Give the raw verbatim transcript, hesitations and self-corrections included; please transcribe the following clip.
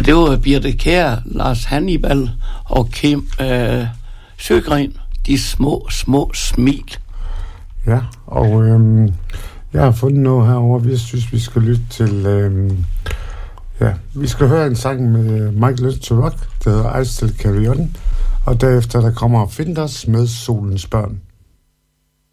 det var Birthe Kjær, Lars Hannibal og Kim øh, Søgren. De små, små smil. Ja, og øhm, jeg har fundet noget herovre, vi synes, vi skal lytte til... Øhm, ja, vi skal høre en sang med Michael Learns to Rock, der hedder I Still Carry On, og derefter der kommer Finders med Solens Børn.